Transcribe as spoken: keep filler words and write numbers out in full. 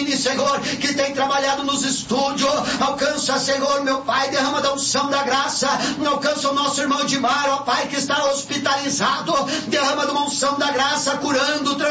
Aline, Senhor, que tem trabalhado nos estúdios. Alcança, Senhor, meu Pai, derrama da unção da graça. Alcança o nosso irmão Edmar, ó Pai, que está hospitalizado. Derrama da unção da graça, curando, transformando.